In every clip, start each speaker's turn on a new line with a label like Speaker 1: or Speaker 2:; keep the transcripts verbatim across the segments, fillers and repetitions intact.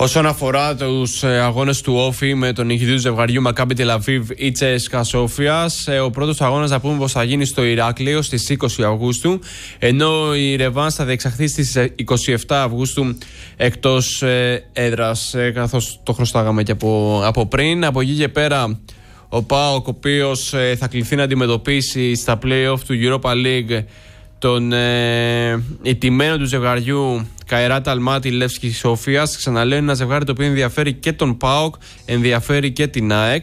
Speaker 1: Όσον αφορά τους αγώνες του Όφη με τον νικητή του ζευγαριού Μακάμπι Τελαβίβ ή Τσέσκα Σόφιας, ο πρώτος αγώνας να πούμε πως θα γίνει στο Ηράκλειο στις είκοσι Αυγούστου, ενώ η ρεβάνς θα διεξαχθεί στις είκοσι επτά Αυγούστου εκτός έδρας, καθώς το χρωστάγαμε και από, από πριν. Από εκεί και πέρα ο ΠΑΟΚ, ο οποίος θα κληθεί να αντιμετωπίσει στα play-off του Europa League τον ε, ηττημένο του ζευγαριού Καϊράτ Αλμάτι Λεύσκη Σόφιας. Ξαναλέω, είναι ένα ζευγάρι το οποίο ενδιαφέρει και τον ΠΑΟΚ, ενδιαφέρει και την ΑΕΚ.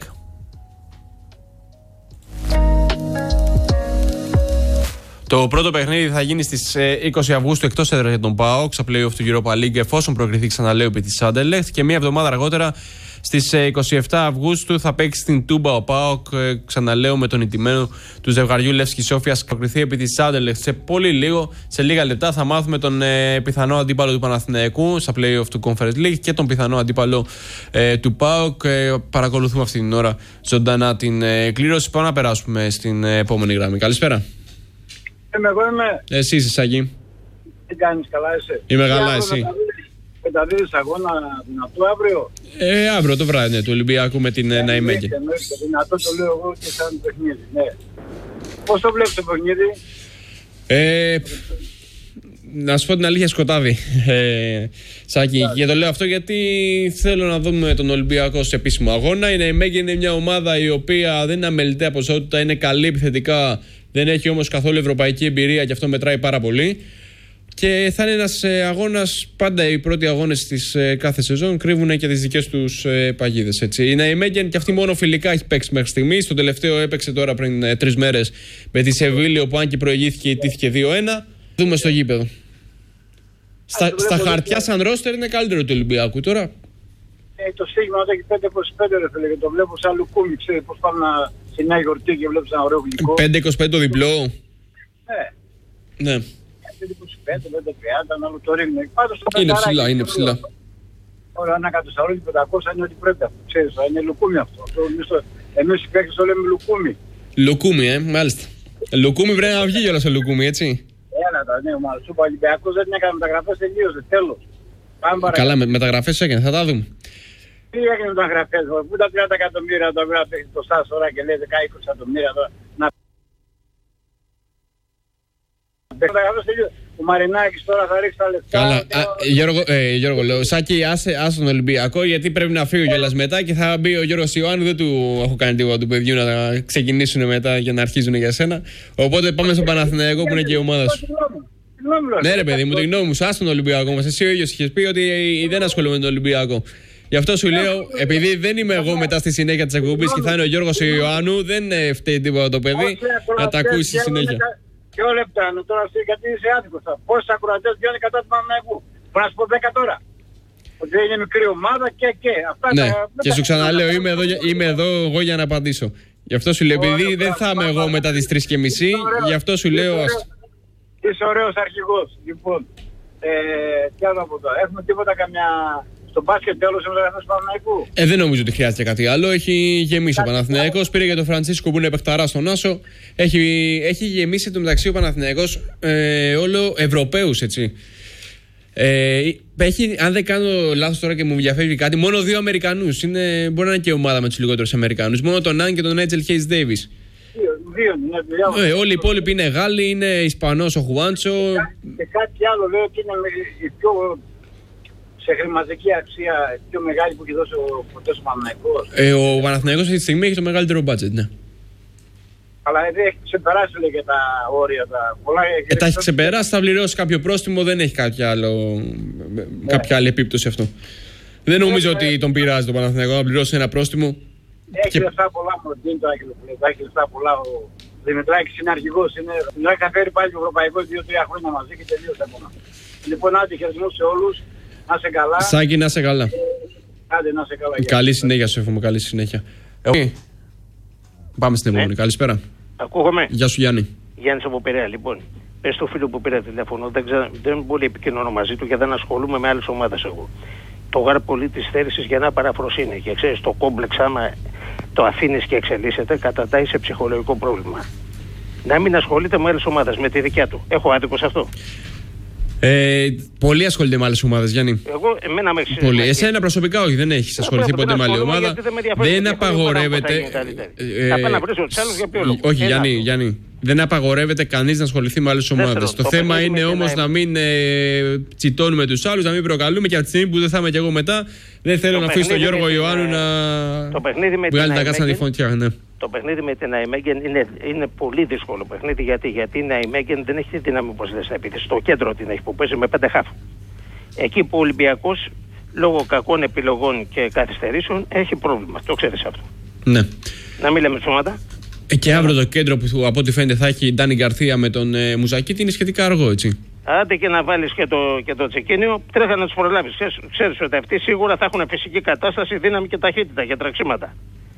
Speaker 1: Το πρώτο παιχνίδι θα γίνει στις είκοσι Αυγούστου εκτός έδρας για τον ΠΑΟΚ, στα play-off του Europa League, εφόσον προκριθεί, ξαναλέω, επί της Άντερλεχτ, και μία εβδομάδα αργότερα στις είκοσι επτά Αυγούστου θα παίξει στην Τούμπα ο ΠΑΟΚ, ξαναλέω, με τον ηττημένο του ζευγαριού Λεύσκη Σόφιας, προκριθεί επί της Άντερλεχτ. Σε πολύ λίγο, σε λίγα λεπτά, θα μάθουμε τον ε, πιθανό αντίπαλο του Παναθηναϊκού στα play-off του Conference League και τον πιθανό αντίπαλο ε, του ΠΑΟΚ. Ε, παρακολουθούμε αυτή την ώρα ζωντανά την ε, κλήρωση. Πάμε να περάσουμε στην ε, επόμενη γραμμή. Καλησπέρα.
Speaker 2: Είμαι εγώ, είμαι.
Speaker 1: Εσύ είσαι, Σάκη.
Speaker 2: Τι κάνεις, καλά είσαι?
Speaker 1: Είμαι καλά, εσύ?
Speaker 2: Μεταδίδεις αγώνα δυνατό αύριο?
Speaker 1: Ε, αύριο το βράδυ, ναι, του Ολυμπιακού με την ε, Ναϊμέγεν.
Speaker 2: Δυνατό το λέω εγώ και σαν παιχνίδι, ναι. Πώς το βλέπεις το παιχνίδι?
Speaker 1: Ε, να σου πω την αλήθεια, σκοτάδι, ε, Σάκη. Yeah. Και το λέω αυτό γιατί θέλω να δούμε τον Ολυμπιακό σε επίσημο αγώνα. Η Ναϊμέγεν είναι μια ομάδα η οποία δεν είναι αμεληταία ποσότητα, είναι καλή επιθετικά, δεν έχει όμως καθόλου ευρωπαϊκή εμπειρία και αυτό μετράει πάρα πολύ. Και θα είναι ένας ε, αγώνας, πάντα οι πρώτοι αγώνες της ε, κάθε σεζόν κρύβουν και τις δικές τους ε, παγίδες. Έτσι. Η Ναϊμέγεν και αυτή μόνο φιλικά έχει παίξει μέχρι στιγμής. Το τελευταίο έπαιξε τώρα πριν ε, τρεις μέρες με τη Σεβίλη, όπου αν και προηγήθηκε ιτήθηκε δύο ένα. Δούμε στο γήπεδο. Στα, στα χαρτιά σαν ρόστερ είναι καλύτερο του Ολυμπιακού τώρα.
Speaker 2: Ε, το στίγμα όταν έχει πέντε είκοσι πέντε ρε φίλε, και το βλέπω σαν λουκούμι, ξέρει πώς πάμε να, στη Νέα Γιορτή και βλέπεις ένα ωραίο γλυκό.
Speaker 1: πέντε είκοσι πέντε το διπλό.
Speaker 2: Ναι.
Speaker 1: Ναι.
Speaker 2: πέντε είκοσι πέντε, πέντε τριάντα, ένα άλλο το ρίχνει. Πάντως το
Speaker 1: είναι ψηλά, είναι ψηλά.
Speaker 2: Ωραία, ένα κατοσταρόλι πεντακόσια είναι ό,τι πρέπει αυτό, ξέρεις, είναι λουκούμι αυτό. Εμείς οι παίκτες το λέμε λουκούμι.
Speaker 1: Λουκούμι, ε, μάλιστα. Λουκούμι πρέπει να βγει κιόλας ο λουκούμι, έτσι.
Speaker 2: Έλα τα, ναι, μάλιστα. Ο Ολυμπιακός δεν έκανε μεταγραφές, τελείωσε, τέλος.
Speaker 1: Καλά, με, μεταγραφές έκανε, θα τα δούμε.
Speaker 2: Τι έγινε μεταγραφές, πού τα τριάντα εκατομμύρια τώρα πρέπει να παίξει το ΣΑΣ τώρα και λέει δέκα είκοσι εκατομμύρια τώρα. Να ο Μαρινάκης τώρα θα ρίξει τα λεφτά.
Speaker 1: Καλά. Α, Γιώργο, ε, Γιώργο, λέω, Σάκη, άσε, άσε τον Ολυμπιακό, γιατί πρέπει να φύγει κιόλας μετά και θα μπει ο Γιώργος Ιωάννου. Δεν του έχω κάνει τίποτα του παιδιού να ξεκινήσουν μετά και να αρχίζουν για σένα. Οπότε πάμε στο Παναθηναϊκό που είναι και η ομάδα σου. Ναι, ρε παιδί μου, τη γνώμη μου, άσε τον Ολυμπιακό μας. Εσύ ο ίδιος είχες πει ότι δεν ασχολούμαι με τον Ολυμπιακό. Γι' αυτό σου λέω, επειδή δεν είμαι εγώ μετά στη συνέχεια της εκπομπής και θα είναι ο Γιώργος Ιωάννου, δεν φταίει τίποτα το παιδί, να τα ακούσει στη συνέχεια.
Speaker 2: Ποιο λεπτά είναι τώρα, γιατί είσαι άδικος. Πόσους ακροατές βγαίνουν κατά του Παναθηναϊκού? Μπορώ να σου πω δέκα τώρα. Ότι είναι μικρή ομάδα και και. Αυτά
Speaker 1: ναι,
Speaker 2: τα...
Speaker 1: και σου ξαναλέω, είμαι εδώ, είμαι εδώ εγώ για να απαντήσω. Γι' αυτό σου λέω, επειδή δεν θα είμαι εγώ μετά τις τρεις και μισή, γι' αυτό σου λέω.
Speaker 2: Είσαι ωραίος αρχηγός. Λοιπόν, ε, τι άλλο από τώρα. Έχουμε τίποτα καμιά... Στο μπάσκετ τέλος μεταγραφές του Παναθηναϊκού.
Speaker 1: Ε, δεν νομίζω ότι χρειάζεται κάτι άλλο. Έχει γεμίσει ο Παναθηναϊκός. Πήρε για τον Φραντσίσκο που είναι παιχταρά στον Άσο. Έχει, έχει γεμίσει το μεταξύ ο Παναθηναϊκός ε, όλο Ευρωπαίους, έτσι. Ε, έχει, αν δεν κάνω λάθος τώρα και μου διαφεύγει κάτι, μόνο δύο Αμερικανούς. Είναι, μπορεί να είναι και ομάδα με τους λιγότερους Αμερικανούς. Μόνο τον Νάν και τον Νάιτζελ Χέις Ντέιβις.
Speaker 2: Δύο, δύο,
Speaker 1: ε, όλοι οι υπόλοιποι είναι Γάλλοι, είναι Ισπανός ο Χουάντσο.
Speaker 2: Και κάτι άλλο λέω ότι είναι η πιο. Σε χρηματική αξία πιο μεγάλη που έχει δώσει ο ποτέ ο Παναθηναϊκός.
Speaker 1: Ε, ο Παναθηναϊκός αυτή τη στιγμή έχει το μεγαλύτερο budget, ναι.
Speaker 2: Αλλά δεν έχει ξεπεράσει λέει, και τα όρια. Τα, πολλά,
Speaker 1: ε, τα έχει ξεπεράσει, θα πληρώσει κάποιο πρόστιμο, δεν έχει κάποια, άλλο, ναι. κάποια άλλη επίπτωση αυτό. Δεν νομίζω έχει, ότι τον πειράζει τον Παναθηναϊκό να πληρώσει ένα πρόστιμο.
Speaker 2: Έχει και... λεφτά πολλά μου, δεν το έχει λεφτά πολλά. Ο Δημητράκης είναι αρχηγός. Είναι, θα φέρει πάλι ο Ευρωπαϊκός δύο τρία χρόνια μαζί και τελείωσε μόνο. Λοιπόν, άντε χαιρετισμό σε όλους. Να σε καλά.
Speaker 1: Σάκη, να σε καλά.
Speaker 2: Άντε, να σε καλά.
Speaker 1: Καλή συνέχεια σου εύχομαι, καλή συνέχεια. Ε, πάμε στην επόμενη. Ε, καλησπέρα.
Speaker 3: Ακούγομαι.
Speaker 1: Γεια σου, Γιάννη.
Speaker 3: Γιάννης από Πειραιά, λοιπόν. Πες στο φίλο που πήρα τηλέφωνο, δεν, ξα... δεν πολύ επικοινωνώ μαζί του και δεν ασχολούμαι με άλλες ομάδες εγώ. Το γάρ πολύ της θέλησης για να παραφροσύνη και ξέρεις το κόμπλεξ άμα το αφήνεις και εξελίσσεται κατατάει σε ψυχολογικό πρόβλημα. Να μην ασχολείται με άλλες ομάδες, με τη δικιά του. Έχω άδικο σε αυτό?
Speaker 1: Ε, πολλοί ασχολούνται με άλλες ομάδες, Γιάννη.
Speaker 3: Εγώ, εμένα με εξηγεί.
Speaker 1: Πολύ. Εσένα προσωπικά όχι, δεν έχεις ασχοληθεί ποτέ με άλλη ομάδα. Δεν απαγορεύεται.
Speaker 3: Θα πάω να βρίσκω τους άλλους για ποιο λόγο.
Speaker 1: Όχι, Γιάννη, Γιάννη. Δεν απαγορεύεται κανείς να ασχοληθεί με άλλες ομάδες. Το θέμα είναι όμως να μην τσιτώνουμε τους άλλους, να μην προκαλούμε, και από τη στιγμή που δεν θα είμαι κι εγώ μετά, δεν θέλω να αφήσω τον Γιώργο Ιωάννου να βγάλει τα κάτσα τη φωτιά.
Speaker 3: Το παιχνίδι με την Αϊμέγεν είναι, είναι πολύ δύσκολο παιχνίδι. Γιατί, γιατί η Αϊμέγεν δεν έχει τη δύναμη όπως λες να επίθεση. Στο κέντρο την έχει που παίζει με πέντε χάφ. Εκεί που ο Ολυμπιακός λόγω κακών επιλογών και καθυστερήσεων έχει πρόβλημα. Το ξέρεις αυτό.
Speaker 1: Ναι.
Speaker 3: Να μην λέμε ψώματα.
Speaker 1: Ε, και αύριο το κέντρο που από ό,τι φαίνεται θα έχει η Ντάνι Γκαρθία με τον ε, Μουζακίτη είναι σχετικά αργό, έτσι.
Speaker 3: Άντε και να βάλεις και το, και το τσεκίνιο, τρέχα να τους προλάβεις. Ξέρεις, ξέρεις ότι αυτοί σίγουρα θα έχουν φυσική κατάσταση, δύναμη και ταχύτητα για τρεξίματα.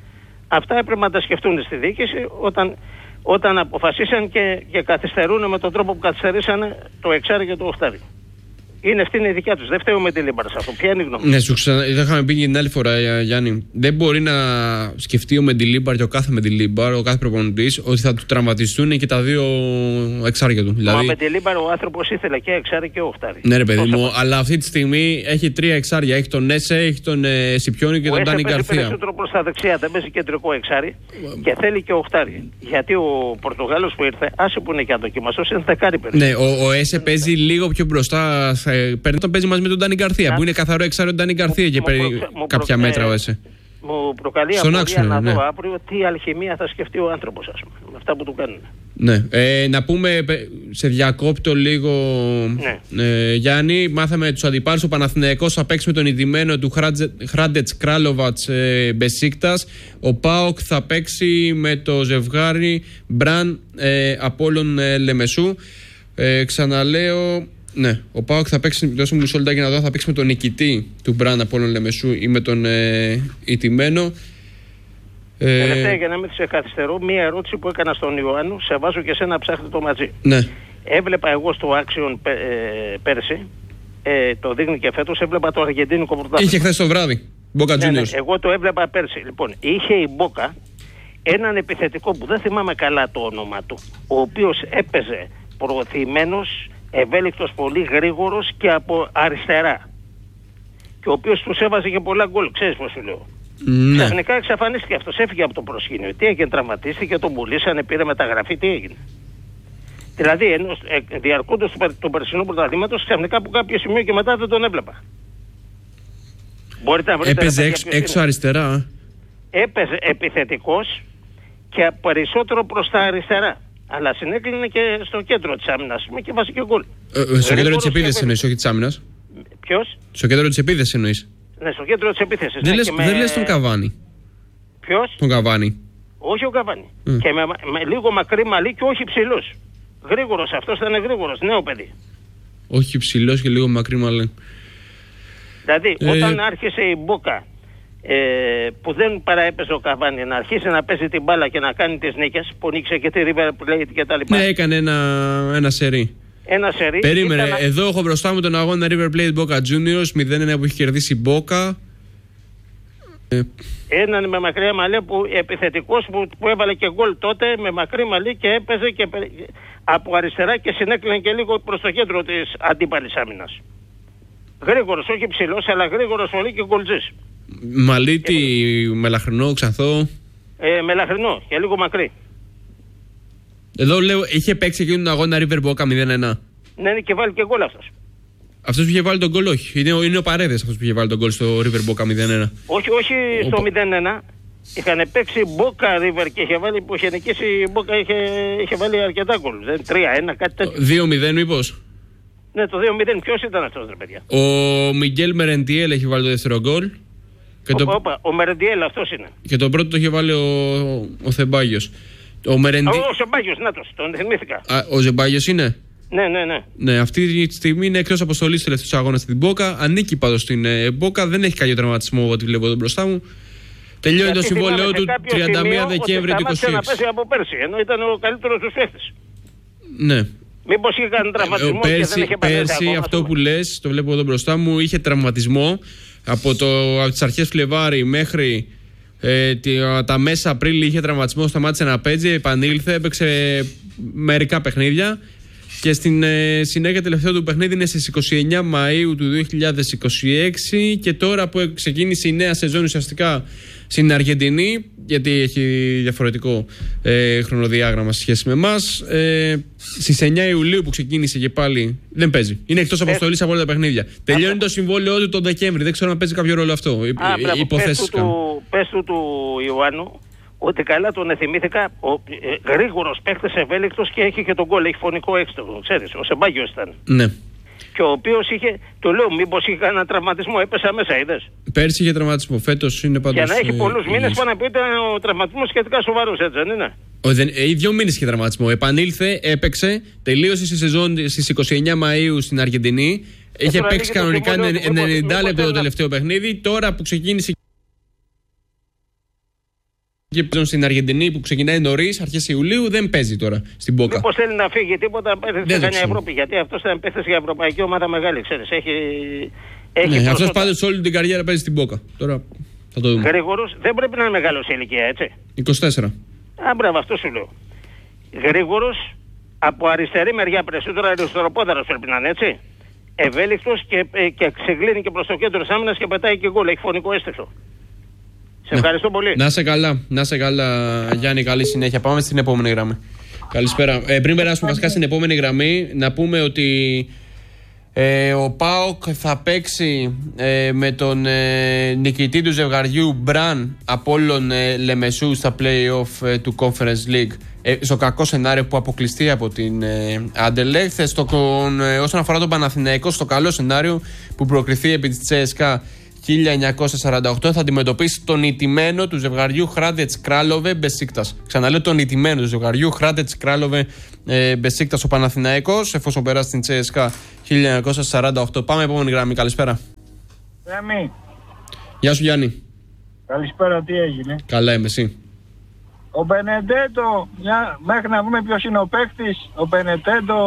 Speaker 3: Αυτά έπρεπε να τα σκεφτούν στη διοίκηση όταν, όταν αποφασίσαν και, και καθυστερούν με τον τρόπο που καθυστερήσαν το εξάρι και το οχτάρι. Είναι ευθύνη δικιά τους. Δεν φταίω με τη Λίμπαρα σε αυτό. Ποια είναι η γνώμη?
Speaker 1: Ναι, σου ξανα... δεν είχαμε πει και την άλλη φορά, Γιάννη. Δεν μπορεί να σκεφτεί ο Μεντιλίμπαρ και ο κάθε Μεντιλίμπαρ, ο κάθε προπονητής, ότι θα του τραυματιστούν και τα δύο εξάρια του. Δηλαδή...
Speaker 3: Μα ο Μεντιλίμπαρ ο άνθρωπος ήθελε και εξάρι και οχτάρι.
Speaker 1: Ναι, ρε παιδί μου, αλλά αυτή τη στιγμή έχει τρία εξάρια. Έχει τον Έσε, έχει τον ε, Σιπιόνι και ο τον Ντάνι Γκαρθία.
Speaker 3: Παίζει περισσότερο προς τα δεξιά, δεν παίζει κεντρικό εξάρι και θέλει και οχτάρι. Γιατί ο Πορτογάλος που ήρθε, άσε που είναι και αδοκιμαστός, είναι δεκάρι περισσότερο.
Speaker 1: Ναι, ο, ο Έσε παίζει λίγο πιο μπροστά. Παίρνει τον παίζει μαζί με τον Ντάνι Γκαρθία, που είναι καθαρό εξάρι τον Ντάνι Γκαρθία και παίρνει κάποια μέτρα ο Έσε.
Speaker 3: Μου προκαλεί απορία να δω αύριο τι αλχημία θα σκεφτεί ο άνθρωπος, ας πούμε, με αυτά που του κάνουν.
Speaker 1: Ναι. Ε, να πούμε, σε διακόπτω λίγο, ναι. ε, Γιάννη. Μάθαμε τους αντιπάλους. Ο Παναθηναϊκός θα παίξει με τον ηττημένο του Χράντετς Κράλοβατς ε, Μπεσίκτας. Ο ΠΑΟΚ θα παίξει με το ζευγάρι Μπραν ε, Απόλλων ε, Λεμεσού. Ε, ξαναλέω. Ναι, ο ΠΑΟΚ θα παίξει, δώσε μου μισό λεπτάκι να δω, θα παίξει με τον νικητή του Μπραν Απόλλων Λεμεσού ή με τον ε, ηττημένο.
Speaker 3: Τελευταία, ε, για να μην σε καθυστερώ, μία ερώτηση που έκανα στον Ιωάννου, σε βάζω και σένα ψάχνετε το μαζί.
Speaker 1: Ναι.
Speaker 3: Έβλεπα εγώ στο Άξιον ε, πέρσι, ε, το δείχνει και φέτος, έβλεπα το αργεντίνικο πρωτάθλημα.
Speaker 1: Είχε χθες το βράδυ, Boca
Speaker 3: ναι, ναι,
Speaker 1: Juniors.
Speaker 3: εγώ το έβλεπα πέρσι. Λοιπόν, είχε η Μπόκα έναν επιθετικό που δεν θυμάμαι καλά το όνομα του, ο οποίος έπαιζε προωθημένος, ευέλικτος, πολύ γρήγορος και από αριστερά. Και ο οποίος τους έβαζε και πολλά γκολ. Ξέρεις πώς σου λέω.
Speaker 1: Ναι.
Speaker 3: Ξαφνικά εξαφανίστηκε αυτός, έφυγε από το προσκήνιο. Τι έγινε, τραυματίστηκε, τον πουλήσανε, πήρε μεταγραφή, τι έγινε? Δηλαδή, ενώ ε, διαρκώντας του, του περσινού πρωταθλήματος, ξαφνικά από κάποιο σημείο και μετά δεν τον έβλεπα. Μπορείτε να βρείτε.
Speaker 1: Έπαιζε έξω, έξω αριστερά.
Speaker 3: Έπαιζε επιθετικός και περισσότερο προς τα αριστερά. Αλλά συνέκλεινε και στο κέντρο της άμυνας και βασικό γκολ.
Speaker 1: Ε, στο κέντρο της επίθεσης εννοείς, όχι της άμυνας.
Speaker 3: Ποιος?
Speaker 1: Στο κέντρο της επίθεσης εννοείς.
Speaker 3: Ναι, στο κέντρο της επίθεσης.
Speaker 1: Δεν,
Speaker 3: ναι,
Speaker 1: λες,
Speaker 3: με...
Speaker 1: δεν λες τον Καβάνι.
Speaker 3: Ποιος?
Speaker 1: Τον Καβάνι.
Speaker 3: Όχι ο Καβάνι.
Speaker 1: Mm.
Speaker 3: Και με, με λίγο μακρύ μαλλί και όχι ψηλός. Γρήγορος, αυτός ήταν γρήγορος, νέο παιδί.
Speaker 1: Όχι ψηλός και λίγο μακρύ μαλλί.
Speaker 3: Δηλαδή,
Speaker 1: ε...
Speaker 3: όταν άρχισε η Μπόκα, ε, που δεν παραέπαιζε ο Καβάνι, να αρχίσει να παίζει την μπάλα και να κάνει τις νίκες, που νίκησε και τη River Plate και τα λοιπά.
Speaker 1: Ναι, έκανε ένα, ένα σερί.
Speaker 3: Ένα σερί.
Speaker 1: Περίμενε,
Speaker 3: ήταν...
Speaker 1: εδώ έχω μπροστά μου τον αγώνα River Plate Boca Juniors, μηδέν ένα που έχει κερδίσει η Boca. Ε...
Speaker 3: Έναν με μακριά μαλλί που επιθετικός που, που έβαλε και γκολ τότε με μακρύ μαλλί και έπαιζε και από αριστερά και συνέκλεινε και λίγο προς το κέντρο της αντίπαλης άμυνας. Γρήγορος, όχι ψηλός, αλλά γρήγορος πολύ και γκολτζής.
Speaker 1: Μαλλί τι, μελαχρινό, ξανθό.
Speaker 3: Ε, μελαχρινό και λίγο μακρύ.
Speaker 1: Εδώ λέω, είχε παίξει εκείνον τον αγώνα River Boca μηδέν ένα.
Speaker 3: Ναι, ναι, και βάλει και γκολ αυτός.
Speaker 1: Αυτός που είχε βάλει τον γκολ, όχι. Είναι, είναι ο Παρέδες αυτός που είχε βάλει τον γκολ στο River Boca μηδέν ένα.
Speaker 3: Όχι, όχι ο... στο μηδέν ένα. Είχαν παίξει Boca River και είχε βάλει, που είχε νικήσει η Boca, είχε, είχε βάλει αρκετά γκολ. τρία ένα, κάτι τέτοιο.
Speaker 1: δύο μηδέν μήπως.
Speaker 3: Ναι, το δύο μηδέν. Ποιος ήταν αυτός, ρε παιδιά?
Speaker 1: Ο Μιγγέλ Μερεντιέλ έχει βάλει το δεύτερο γκολ.
Speaker 3: Ο, το... ο Μερεντιέλ αυτός είναι.
Speaker 1: Και το πρώτο το είχε βάλει ο, ο Θεμπάγιος. Ο, Μερεντι...
Speaker 3: ο, ο Σεμπάγιος, νάτος, τον θυμήθηκα.
Speaker 1: Α, ο Ζεμπάγιος είναι.
Speaker 3: Ναι, ναι, ναι.
Speaker 1: Ναι, αυτή τη στιγμή είναι εκτός αποστολής στους τελευταίους αγώνες στην Μπόκα. Ανήκει πάντως στην ε, Μπόκα. Δεν έχει κάποιο τραυματισμό από ό,τι βλέπω εδώ μπροστά μου. Τελειώνει το συμβόλαιό του τριάντα μία Δεκέμβρη του είκοσι έξι.
Speaker 3: Να πέσει από πέρσι, ενώ ήταν ο καλύτερος τους παίχτες.
Speaker 1: Ναι.
Speaker 3: Μήπως είχε κάνει τραυματισμό
Speaker 1: πέρσι,
Speaker 3: και δεν είχε
Speaker 1: πέρσι ακόμα, αυτό που λες, το βλέπω εδώ μπροστά μου, είχε τραυματισμό από, το, από τις αρχές Φλεβάρι μέχρι ε, τα μέσα Απρίλη είχε τραυματισμό, σταμάτησε να παίζει, επανήλθε, έπαιξε μερικά παιχνίδια Και στην ε, συνέχεια τελευταίο του παιχνίδι είναι στις είκοσι εννέα Μαΐου του δύο χιλιάδες είκοσι έξι και τώρα που ξεκίνησε η νέα σεζόν ουσιαστικά στην Αργεντινή, γιατί έχει διαφορετικό ε, χρονοδιάγραμμα σε σχέση με εμάς, ε, στις εννέα Ιουλίου που ξεκίνησε και πάλι δεν παίζει. Είναι εκτός αποστολής από όλα τα παιχνίδια. Τελειώνει το συμβόλαιό του τον Δεκέμβρη. Δεν ξέρω αν παίζει κάποιο ρόλο αυτό.
Speaker 3: Α, μπράβο,
Speaker 1: υποθέσεις
Speaker 3: πες, του, πες του του Ιωάννου ότι καλά τον εθυμήθηκα, ο ε, γρήγορος παίκτης, ευέλικτος και έχει και τον γκολ, έχει φωνικό έξτρο, ξέρεις, ο Σεμπάγιος ήταν.
Speaker 1: Ναι.
Speaker 3: Και ο οποίος είχε, το λέω, μήπως είχε κανένα τραυματισμό, έπεσε μέσα, είδες.
Speaker 1: Πέρσι είχε τραυματισμό, φέτος είναι πάντως.
Speaker 3: Για να έχει πολλούς μήνες, πάνω να πει ήταν ο τραυματισμός σχετικά σοβαρός, έτσι δεν είναι.
Speaker 1: Ο, δεν, ε, δύο μήνες είχε τραυματισμό. Επανήλθε, έπαιξε, τελείωσε στη σεζόν στις είκοσι εννέα Μαΐου στην Αργεντινή. Είχε παίξει κανονικά ενενήντα λεπτό το τελευταίο παιχνίδι. Τώρα που ξεκίνησε και στην Αργεντινή που ξεκινάει νωρίς, αρχές Ιουλίου, δεν παίζει τώρα στην Μπόκα.
Speaker 3: Μήπως θέλει να φύγει τίποτα, δεν θα κάνει Ευρώπη. Γιατί αυτός ήταν παίχτης για ευρωπαϊκή ομάδα μεγάλη, ξέρεις. Έχει, έχει
Speaker 1: ναι, αυτός πάντως όλη την καριέρα παίζει στην Μπόκα. Τώρα θα το δούμε.
Speaker 3: Γρήγορος, δεν πρέπει να είναι μεγάλος σε ηλικία, έτσι.
Speaker 1: είκοσι τέσσερα.
Speaker 3: Α, μπράβο, αυτό σου λέω. Γρήγορος, από αριστερή μεριά περισσότερο αριστεροπόδαρος πρέπει να είναι, έτσι. Ευέλικτος και, και ξεγλύνει και προς το κέντρο της άμυνας και πετάει και γκολ. Έχει φωνικό αίσθητο. Σε ναι. Ευχαριστώ πολύ.
Speaker 1: Να σε καλά, να σε καλά, Γιάννη, καλή συνέχεια. Πάμε στην επόμενη γραμμή. Καλησπέρα. Ε, πριν περάσουμε βασικά στην επόμενη γραμμή, να πούμε ότι ε, ο ΠΑΟΚ θα παίξει ε, με τον ε, νικητή του ζευγαριού Μπραν Απόλλων ε, Λεμεσού στα play-off ε, του Conference League. Ε, στο κακό σενάριο που αποκλειστεί από την ε, Anderlecht. Στο, ε, όσον αφορά τον Παναθηναϊκό, στο καλό σενάριο που προκριθεί επί της Τσέσκα χίλια εννιακόσια σαράντα οκτώ, θα αντιμετωπίσει τον ηττημένο του ζευγαριού Χράντετς Κράλοβε Μπεσίκτας. Ξαναλέω τον ηττημένο του ζευγαριού Χράντετς Κράλοβε ε, Μπεσίκτας ο Παναθηναϊκός, εφόσον περάσει στην Τσέσκα χίλια εννιακόσια σαράντα οκτώ. Πάμε επόμενη γραμμή. Καλησπέρα.
Speaker 2: Γιάννη.
Speaker 1: Γεια σου, Γιάννη.
Speaker 2: Καλησπέρα, τι έγινε?
Speaker 1: Καλά είμαι, εσύ?
Speaker 2: Ο Μπενεντέτο, μια, μέχρι να βρούμε ποιος είναι ο παίκτης, ο Μπενεντέτο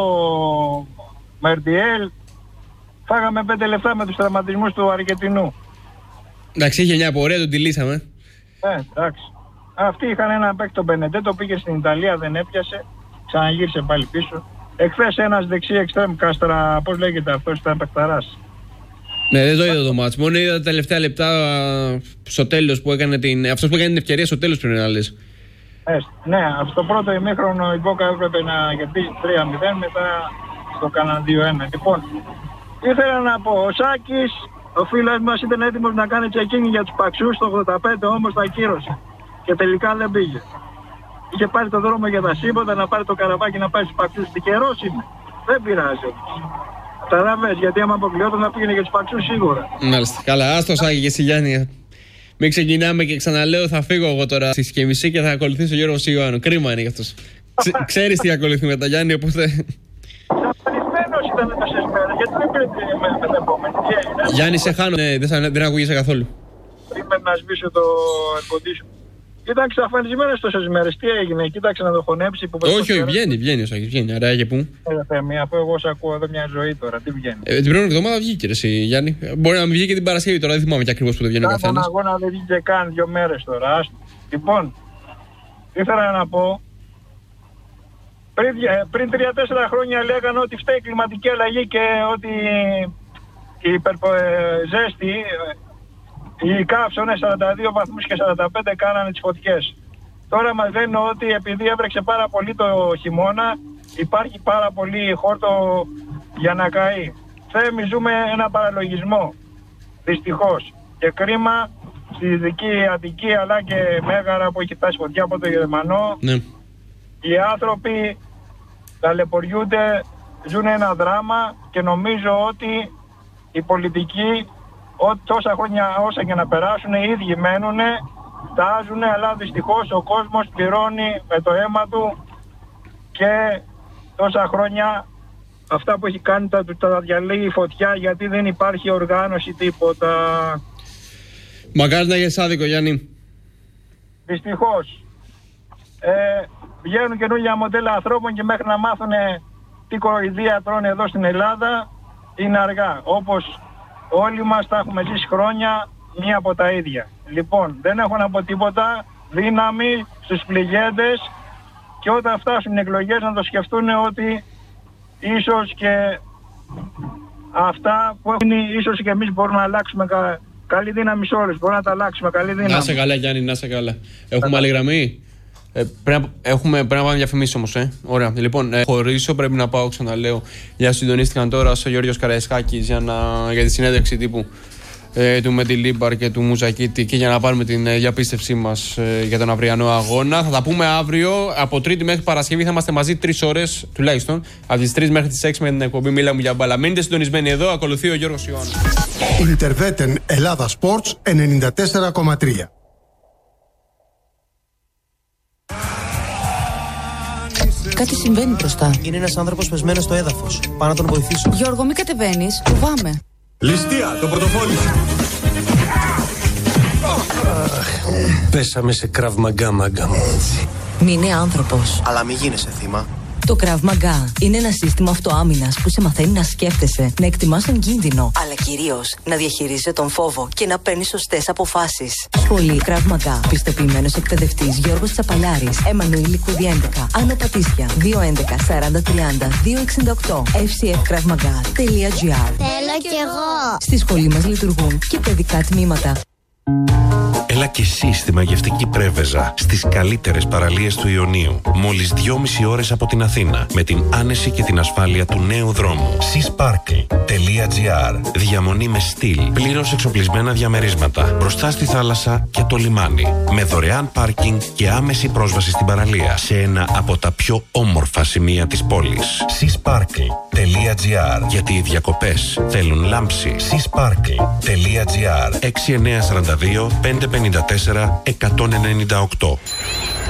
Speaker 2: Μερτιέλ, φάγαμε πέντε λεπτά με τους τραυματισμούς του Αργεντινού.
Speaker 1: Εντάξει, είχε μια πορεία, τον τη λύσαμε.
Speaker 2: Ε, εντάξει. Αυτοί είχαν έναν παίκτη, τον Μπενεντέτο, πήγε στην Ιταλία, δεν έπιασε, ξαναγύρισε πάλι πίσω. Εχθές ένας δεξί εξτρέμ Κάστρα, πώς λέγεται αυτός, ήταν παιχταράς.
Speaker 1: Ναι, δεν το είδα το μάτς. Μόνο είδα τα τελευταία λεπτά στο τέλος που έκανε την. Αυτός που έκανε την ευκαιρία στο τέλος πρέπει να λες.
Speaker 2: Ε, ναι, στο πρώτο ημίχρονο η Μπόκα έπρεπε να κερδίσει τρία μηδέν, μετά στο κάναν δύο ένα. Λοιπόν, ήθελα να πω, ο Σάκης, ο φίλος μας, ήταν έτοιμος να κάνει τσεκίνι για τους Παξούς το ογδόντα πέντε, όμως τα ακύρωσε. Και τελικά δεν πήγε. Είχε πάρει το δρόμο για τα σύμποτα, να πάρει το καραβάκι να πάει στους Παξούς. Τυχερός είναι. Δεν πειράζει. Καταλαβες, γιατί άμα αποκλειόταν να πήγαινε για τους Παξούς σίγουρα.
Speaker 1: Μάλιστα. Καλά, άστο Σάκη και εσύ Γιάννη. Μην ξεκινάμε και ξαναλέω, θα φύγω εγώ τώρα στις και μισή και θα ακολουθήσω ο Γιώργος Ιωάννου. Κρίμα είναι γι' αυτός. Ξέρεις τι ακολουθεί μετά, Γιάννη, οπότε.
Speaker 2: Σαφανισμένος ήταν τόσες μέρες, γιατί δεν πρέπει με την επόμενη.
Speaker 1: Γιάννη, σε χάνω, ναι, δεν, δεν ακούγεσαι καθόλου.
Speaker 2: Πρέπει να σβήσω το air condition. Ήταν εξαφανισμένος τόσες μέρες. Τι έγινε, κοίταξε να το χωνέψει. Που
Speaker 1: όχι, όχι, βγαίνει, βγαίνει ο Σάκης, βγαίνει. Άρα και πού.
Speaker 2: Ε, μία, αφού εγώ σε ακούω εδώ μια ζωή τώρα, τι βγαίνει.
Speaker 1: Ε, την προηγούμενη εβδομάδα βγήκε ρε, εσύ, Γιάννη. Μπορεί να μην βγει και την Παρασκευή τώρα, δεν θυμάμαι και ακριβώς που δεν βγαίνει ο καθένας.
Speaker 2: Τον αγώνα δεν βγήκε καν δύο μέρες τώρα. Λοιπόν, ήθελα να πω. Πριν, πριν τρία τέσσερα χρόνια λέγανε ότι φταίει η κλιματική αλλαγή και ότι η υπερζέστη, οι καύσωνες σαράντα δύο βαθμούς και σαράντα πέντε κάνανε τις φωτιές. Τώρα μας λένε ότι επειδή έβρεξε πάρα πολύ το χειμώνα, υπάρχει πάρα πολύ χόρτο για να καεί. Θέμη ζούμε ένα παραλογισμό, δυστυχώς. Και κρίμα στη Δυτική Αττική αλλά και Μέγαρα που έχει φτάσει φωτιά από το Γερμανό.
Speaker 1: Ναι.
Speaker 2: Οι άνθρωποι ταλαιπωριούνται, ζουν ένα δράμα και νομίζω ότι οι πολιτικοί ό, τόσα χρόνια όσα και να περάσουν οι ίδιοι μένουν, τάζουν, αλλά δυστυχώς ο κόσμος πληρώνει με το αίμα του και τόσα χρόνια αυτά που έχει κάνει τα, τα διαλύει η φωτιά γιατί δεν υπάρχει οργάνωση τίποτα.
Speaker 1: Μακάρι να έχεις άδικο, Γιάννη.
Speaker 2: Δυστυχώς. Ε, βγαίνουν καινούργια μοντέλα ανθρώπων και μέχρι να μάθουν τι κοροϊδία τρώνε εδώ στην Ελλάδα είναι αργά. Όπως όλοι μας τα έχουμε ζήσει χρόνια μία από τα ίδια. Λοιπόν, δεν έχω να πω τίποτα, δύναμη στους πληγέντες και όταν φτάσουν οι εκλογές να το σκεφτούν ότι ίσως και αυτά που έχουν, ίσως και εμείς μπορούμε να αλλάξουμε κα, καλή δύναμη σε όλες. Μπορούμε να τα αλλάξουμε καλή δύναμη.
Speaker 1: Να σε καλά, Γιάννη, να σε καλά. Έχουμε άλλη γραμμή. Ε, πρέπει, να, έχουμε, πρέπει να πάμε διαφημίσεις όμως, ε. Ωραία. Λοιπόν, ε, χωρίσω, πρέπει να πάω, ξαναλέω, για συντονίστηκαν τώρα ο Γιώργος Καραϊσκάκης για, να, για τη συνέντευξη τύπου ε, του Μεντιλίμπαρ και του Μουζακίτη και για να πάρουμε την ε, διαπίστευσή μας ε, για τον αυριανό αγώνα. Θα τα πούμε αύριο. Από Τρίτη μέχρι Παρασκευή θα είμαστε μαζί τρεις ώρες τουλάχιστον. Από τις τρεις μέχρι τις έξι με την εκπομπή Μίλαμε για μπάλα. Μείνετε συντονισμένοι εδώ. Ακολουθεί ο Γιώργος Ιωάννου.
Speaker 4: Ιντερβέτεν Ελλάδα Sports ενενήντα τέσσερα κόμμα τρία.
Speaker 5: Κάτι συμβαίνει μπροστά.
Speaker 6: Είναι ένας άνθρωπος πεσμένος στο έδαφος. Πάω να τον βοηθήσω.
Speaker 5: Γιώργο, μην κατεβαίνεις. Φοβάμαι.
Speaker 7: Ληστεία, το πορτοφόλι.
Speaker 6: Πέσαμε σε Krav Maga, μάγκα μου.
Speaker 5: Μην είναι άνθρωπος.
Speaker 6: Αλλά μη γίνεσαι θύμα.
Speaker 5: Το Krav Maga είναι ένα σύστημα αυτοάμυνας που σε μαθαίνει να σκέφτεσαι, να εκτιμάς τον κίνδυνο, αλλά κυρίως να διαχειρίζεσαι τον φόβο και να παίρνεις σωστές αποφάσεις. Σχολή Krav Maga. Πιστοποιημένος εκπαιδευτής Γιώργος Τσαπαλιάρης. Εμμανουήλ Λικούδη έντεκα. Άνω Πατήσια. δύο έντεκα σαράντα τριάντα δύο εξήντα οκτώ. εφ σι εφ κραυ μαγά τελεία τζι άρ.
Speaker 8: Θέλω κι εγώ.
Speaker 5: Στη σχολή μας λειτουργούν και παιδικά τμήματα.
Speaker 9: Έλα και εσύ στη μαγευτική Πρέβεζα, στις καλύτερες παραλίες του Ιωνίου, μόλις δυόμιση ώρες από την Αθήνα, με την άνεση και την ασφάλεια του νέου δρόμου. seasparkle τελεία τζι άρ. Διαμονή με στυλ, πλήρως εξοπλισμένα διαμερίσματα, μπροστά στη θάλασσα και το λιμάνι, με δωρεάν πάρκινγκ και άμεση πρόσβαση στην παραλία, σε ένα από τα πιο όμορφα σημεία της πόλης. seasparkle τελεία τζι άρ. Γιατί οι διακοπές θέλουν λάμψη. seasparkle τελεία τζι άρ. έξι εννιά τέσσερα δύο πέντε πέντε τέσσερα εκατόν ενενήντα οκτώ.